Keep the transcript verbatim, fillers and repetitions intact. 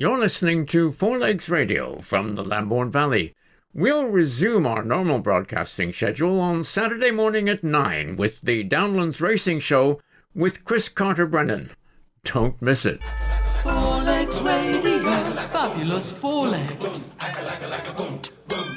You're listening to Four Legs Radio from the Lambourne Valley. We'll resume our normal broadcasting schedule on Saturday morning at nine with the Downlands Racing Show with Chris Carter-Brennan. Don't miss it. Four Legs Radio, fabulous Four Legs.